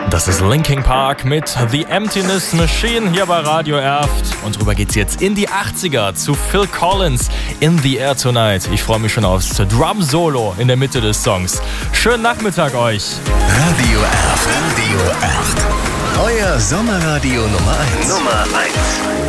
Das ist Linkin Park mit The Emptiness Machine hier bei Radio Erft. Und drüber geht's jetzt in die 80er zu Phil Collins, In the Air Tonight. Ich freue mich schon aufs Drum-Solo in der Mitte des Songs. Schönen Nachmittag euch. Radio Erft. Radio Erft. Euer Sommerradio Nummer 1.